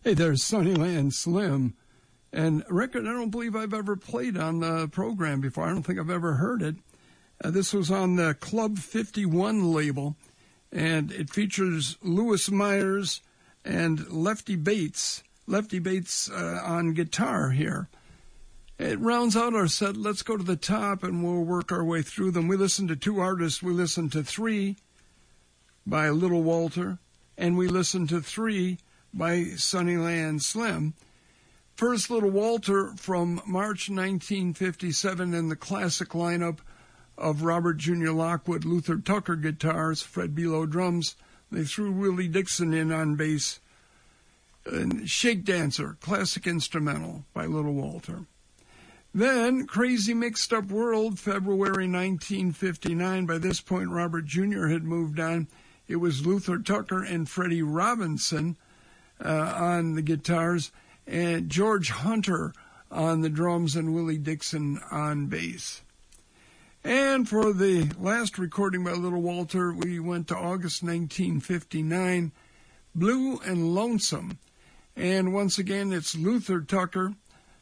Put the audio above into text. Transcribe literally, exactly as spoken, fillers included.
Hey, there's Sunnyland Slim. And a record I don't believe I've ever played on the program before. I don't think I've ever heard it. Uh, this was on the Club fifty-one label, and it features Louis Myers and Lefty Bates. Lefty Bates uh, on guitar here. It rounds out our set. Let's go to the top, and we'll work our way through them. We listened to two artists. We listened to Three by Little Walter, and we listened to Three by Sunnyland Slim. First, Little Walter from March nineteen fifty-seven in the classic lineup of Robert Junior Lockwood, Luther Tucker guitars, Fred Below drums. They threw Willie Dixon in on bass. And Shake Dancer, classic instrumental by Little Walter. Then, Crazy Mixed Up World, February nineteen fifty-nine. By this point, Robert Junior had moved on. It was Luther Tucker and Freddie Robinson uh, on the guitars, and George Hunter on the drums, and Willie Dixon on bass. And for the last recording by Little Walter, we went to August nineteen fifty-nine, Blue and Lonesome. And once again, it's Luther Tucker